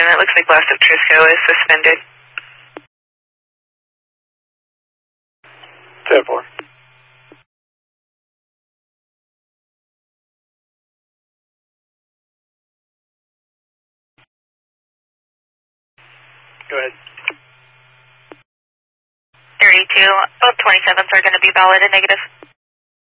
And it looks like loss of Trisco is suspended. 10-4. Go ahead. 32, both 27s are going to be valid and negative.